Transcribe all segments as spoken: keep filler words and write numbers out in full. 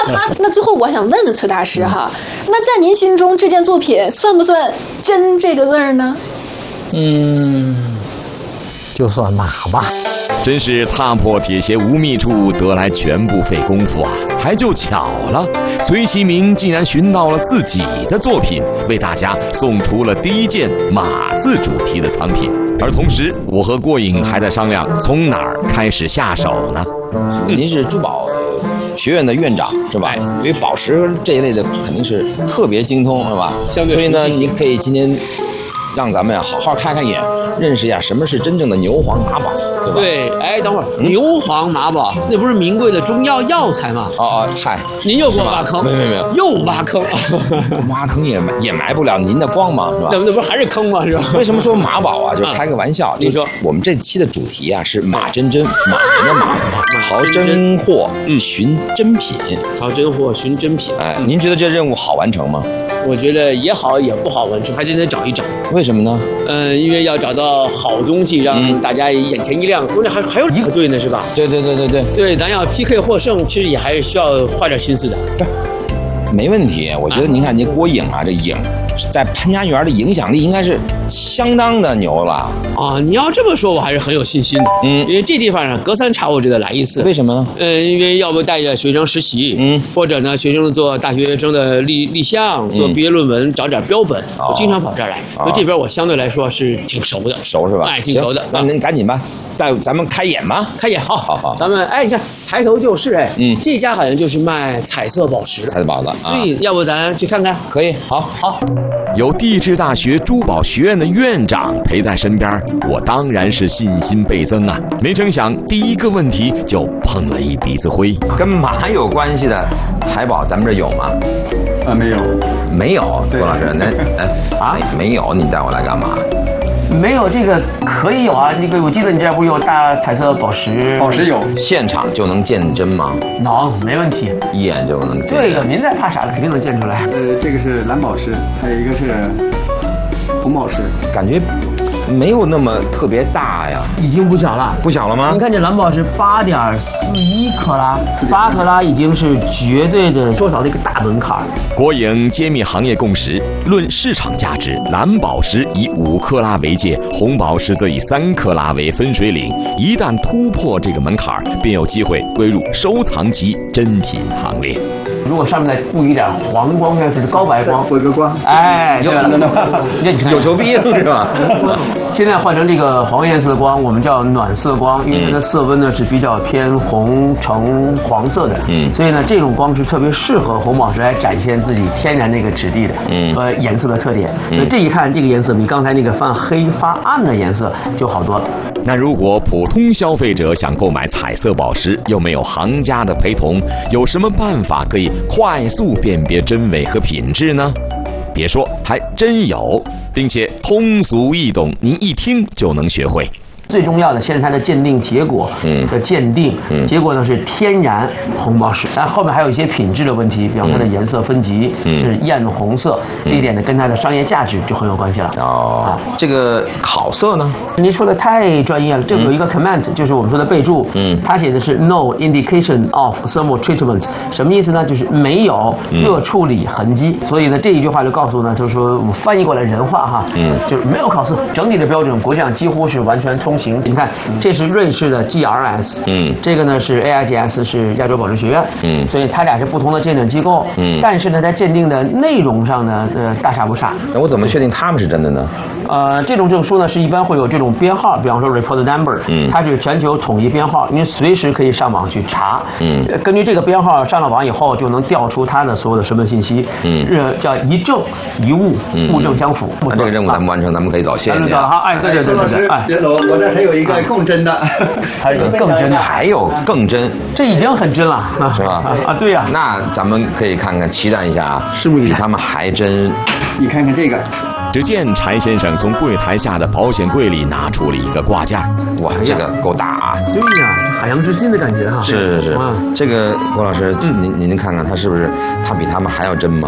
那最后我想问问崔大师哈，那在您心中这件作品算不算真这个字儿呢？ 嗯，就算马吧。 真是踏破铁鞋无觅处，得来全不费工夫啊！还就巧了，崔其明竟然寻到了自己的作品，为大家送出了第一件马字主题的藏品。而同时，我和过瘾还在商量从哪儿开始下手呢？ 您是珠宝学院的院长是吧？因为宝石这一类的肯定是特别精通是吧？ 相对所以呢，您可以今天让咱们好好开开眼，认识一下什么是真正的牛黄马宝。 对，哎，等会儿，牛黄马宝那不是名贵的中药药材吗？ 哦哦，嗨， 您又给我挖坑， 没有没有没有， 又挖坑， 挖坑也也埋不了您的光芒，是吧？ 那不那不还是坑吗？是吧？ 为什么说马宝啊？就是开个玩笑。 您说， 我们这期的主题啊是马真真，马人的马，淘真货，寻真品， 淘真货，寻真品。 哎，您觉得这任务好完成吗？ 我觉得也好也不好完成，还真得找一找。 为什么呢？ 嗯，因为要找到好东西，让大家眼前一亮。关键还还有一个队呢，是吧？ 对对对对对。 对，咱要 P K 获胜，其实也还是需要花点心思的。 没问题，我觉得您看您郭颖啊，这颖在潘家园的影响力应该是相当的牛了啊！你要这么说，我还是很有信心的。嗯，因为这地方呢，隔三差五就得来一次。 为什么呢？ 呃，因为要不带着学生实习，嗯，或者呢，学生做大学生的立立项，做毕业论文，找点标本，我经常跑这儿来。所以这边我相对来说是挺熟的， 熟是吧？ 哎，挺熟的。 那您赶紧吧，带咱们开眼吧。 开眼，好，好，好。咱们哎，你看，抬头就是，哎，嗯，这家好像就是卖彩色宝石， 彩色宝的。 对，要不咱去看看？ 可以，好， 好。 有地质大学珠宝学院的院长陪在身边，我当然是信心倍增啊！没成想第一个问题就碰了一鼻子灰。 跟马有关系的财宝，咱们这有吗？ 啊，没有， 没有。郭老师，那呃啊，没有，你带我来干嘛？ 没有这个可以有啊，那个我记得你这不是有大彩色宝石？ 宝石有， 现场就能见真吗？ 能，没问题， 一眼就能见。 这个您在怕啥的，肯定能见出来。 呃，这个是蓝宝石，还有一个是红宝石， 感觉没有那么特别大呀， 已经不小了， 不小了吗？ 您看这蓝宝石八点四一克拉，八克拉已经是绝对的说少的一个大门槛。 国营揭秘行业共识，论市场价值，蓝宝石以五克拉为界，红宝石则以三克拉为分水岭。一旦突破这个门槛，便有机会归入收藏级珍品行列。 如果上面再布一点黄光，或者是高白光， 辉哥光， 哎， 有有求必应是吧？ 现在换成这个黄颜色的光，我们叫暖色光，因为它的色温呢是比较偏红橙黄色的，嗯，所以呢这种光是特别适合红宝石来展现自己天然那个质地的，嗯，和颜色的特点。那这一看，这个颜色比刚才那个泛黑发暗的颜色就好多了。 那如果普通消费者想购买彩色宝石，又没有行家的陪同，有什么办法可以快速辨别真伪和品质呢？别说，还真有，并且通俗易懂，您一听就能学会。 最重要的先是它的鉴定结果的鉴定，嗯、结果呢是天然红宝石，但后面还有一些品质的问题，比方它的颜色分级、嗯、是艳红色，嗯、这一点呢跟它的商业价值就很有关系了。 哦，啊、这个烤色呢？ 您说的太专业了，这个有一个 comment，、嗯、就是我们说的备注，嗯，它写的是 no indication of thermal treatment， 什么意思呢？就是没有热处理痕迹。嗯、所以呢这一句话就告诉呢，就是说我们翻译过来人话哈，嗯，就是没有烤色，整体的标准国际上几乎是完全通行。你看，这是瑞士的 G R S， 嗯，这个呢是 A I G S， 是亚洲宝石学院，嗯，所以它俩是不同的鉴定机构，嗯，但是呢，在鉴定的内容上呢，呃，大差不差。 那我怎么确定他们是真的呢？ 呃，这种证书呢是一般会有这种编号，比方说 report number， 嗯，它是全球统一编号，您随时可以上网去查，嗯，根据这个编号上了网以后，就能调出它的所有的身份信息，嗯，叫一证一物，物证相符。 那这个任务咱们完成，咱们可以走，谢谢你。 好，哎，对对对对对，哎， 别走，我这还有一个更真的， 还有一个更真的， 还有更真， 这已经很真了， 是吧？ 啊，对呀。 那咱们可以看看，期待一下啊， 拭目以待， 比他们还真。 你看看这个。 只见柴先生从柜台下的保险柜里拿出了一个挂件， 哇，这个够大啊！ 对呀，海洋之心的感觉哈。 是是是，这个郭老师，您您您看看，它是不是它比他们还要真吗？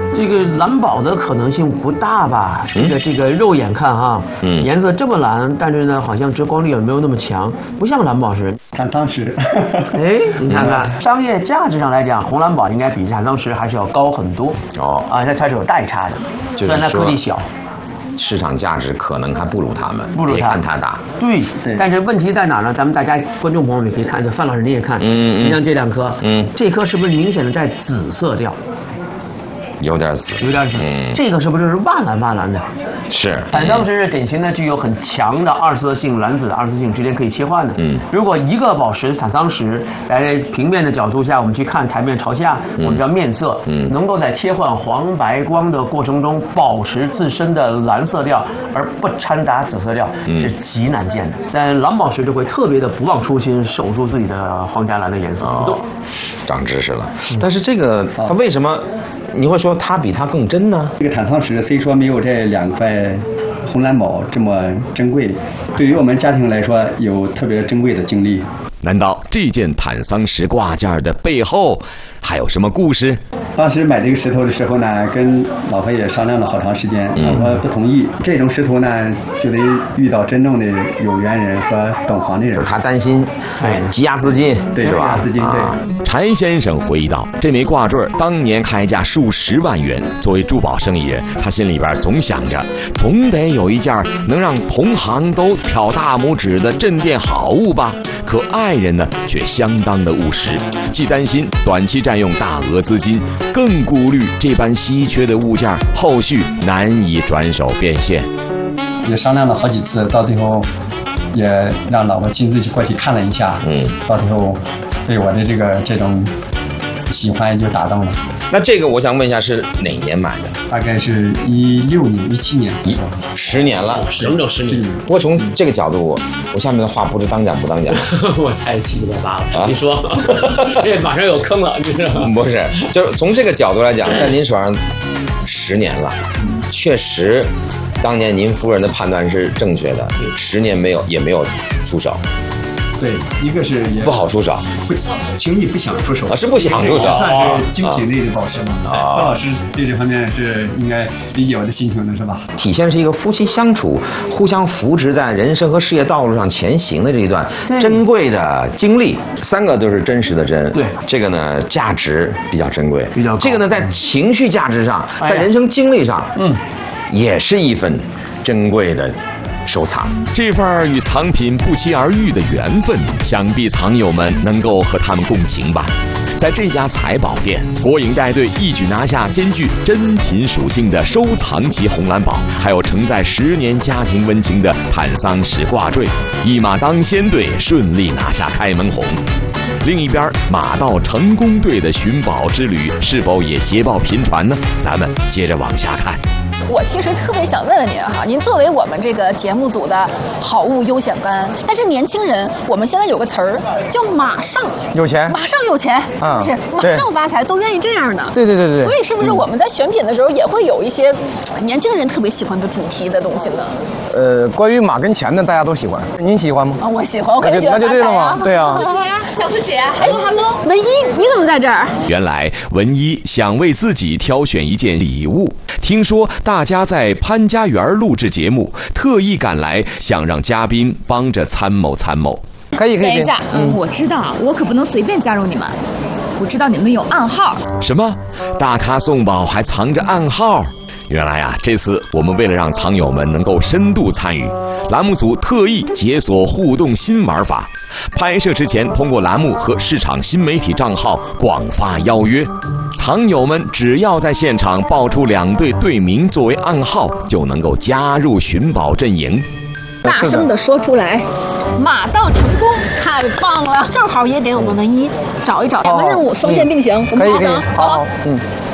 这个蓝宝的可能性不大吧？这个这个肉眼看哈，嗯，颜色这么蓝，但是呢，好像遮光力也没有那么强，不像蓝宝石。 坦桑石， 哎，你看看，商业价值上来讲，红蓝宝应该比坦桑石还是要高很多。哦，啊，它它是有代差的，虽然它颗粒小。 市场价值可能还不如他们， 不如别看它大。 对，对。但是问题在哪呢？咱们大家观众朋友们也可以看，这范老师你也看，嗯嗯，你像这两颗，嗯，这颗是不是明显的在紫色调？ 有点紫， 有点紫。嗯，这个是不是是万蓝万蓝的？ 是。 坦桑石是典型的具有很强的二色性、蓝紫的二色性之间可以切换的。嗯，如果一个宝石坦桑石在平面的角度下，我们去看台面朝下，嗯、我们叫面色，嗯，能够在切换黄白光的过程中，宝石自身的蓝色调而不掺杂紫色调，嗯、是极难见的。但蓝宝石就会特别的不忘初心，守住自己的皇家蓝的颜色不动。 哦，长知识了。嗯、但是这个它为什么？你会说它比它更真呢？ 这个坦桑石虽说没有这两块红蓝宝这么珍贵，对于我们家庭来说有特别珍贵的经历。 难道这件坦桑石挂件的背后还有什么故事？ 当时买这个石头的时候呢，跟老婆也商量了好长时间，老婆不同意。这种石头呢，就得遇到真正的有缘人和懂行的人。 他担心，哎，积压资金， 对， 是吧？ 积压资金，对。 啊、柴先生回忆道：“这枚挂坠当年开价数十万元，作为珠宝生意人，他心里边总想着，总得有一件能让同行都挑大拇指的镇店好物吧。可爱人呢，却相当的务实，既担心短期占用大额资金，更顾虑这般稀缺的物件后续难以转手变现。 也商量了好几次，到最后也让老婆亲自去过去看了一下，嗯，到最后被我的这个这种喜欢就打动了。 那这个我想问一下，是哪年买的？ 大概是一六年、一七年， 一十年了， 整整十年。 不过从这个角度，我我下面的话不知当讲不当讲。 我猜七七八八了，啊、你说，这马上有坑了，你知道吗？ 不是，就是从这个角度来讲，在您手上十年了，确实，当年您夫人的判断是正确的，十年没有也没有出手。 对，一个是也不好出手， 不轻易不想出手啊，是不想出手， 算是精品类的宝石嘛。啊，高老师对这方面是应该理解我的心情的，是吧？ 体现是一个夫妻相处、互相扶持，在人生和事业道路上前行的这一段珍贵的经历。三个都是真实的真， 对， 这个呢价值比较珍贵， 比较高。 这个呢在情绪价值上，在人生经历上，嗯，也是一份珍贵的收藏。 这份与藏品不期而遇的缘分，想必藏友们能够和他们共情吧。在这家财宝店，国影带队一举拿下兼具珍品属性的收藏级红蓝宝，还有承载十年家庭温情的坦桑石挂坠，一马当先队顺利拿下开门红。另一边，马到成功队的寻宝之旅是否也捷报频传呢？咱们接着往下看。 我其实特别想问问您哈，您作为我们这个节目组的好物优选班，但是年轻人我们现在有个词儿叫马上有钱， 马上有钱， 啊、 不是马上发财，都愿意这样的。 对对对对。 所以是不是我们在选品的时候也会有一些年轻人特别喜欢的主题的东西呢？ 呃，关于马跟钱的，大家都喜欢，您喜欢吗？ 啊，我喜欢，我肯定喜欢。 那就对了嘛，对啊。 小福姐，哎 ，hello， 文一，你怎么在这儿？ 原来文一想为自己挑选一件礼物，听说大家在潘家园录制节目，特意赶来，想让嘉宾帮着参谋参谋。 可以可以。 等一下，嗯，我知道，我可不能随便加入你们。我知道你们有暗号。 什么？大咖送宝还藏着暗号？原来啊，这次我们为了让藏友们能够深度参与，栏目组特意解锁互动新玩法。拍摄之前，通过栏目和市场新媒体账号广发邀约，藏友们只要在现场报出两队队名作为暗号，就能够加入寻宝阵营。 大声的说出来，马到成功，太棒了！正好也给我们文一找一找两个任务双线并行，我们好的， 好好，嗯。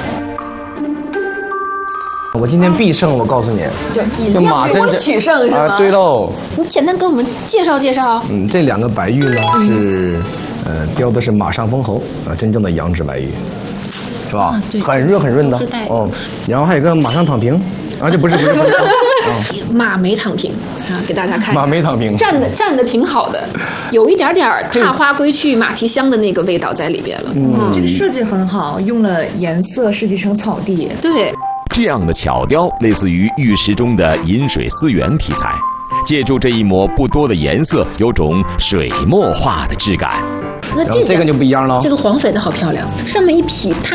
我今天必胜，我告诉你， 就就马真取胜是吧？ 啊，对喽。 你简单给我们介绍介绍。 嗯，这两个白玉呢、嗯、是，呃，雕的是马上封侯啊，真正的羊脂白玉，是吧？啊、很润很润的哦。然后还有个马上躺平，啊，这不是不是不是。啊， 马没躺平啊，给大家看。 马没躺平， 站的站的挺好的，有一点点踏花归去马蹄香的那个味道在里边了。 嗯，这个设计很好，用了颜色设计成草地。 对， 这样的巧雕类似于玉石中的饮水思源题材，借助这一抹不多的颜色，有种水墨画的质感。 那这这个就不一样了。 这个黄翡的好漂亮，上面一匹，它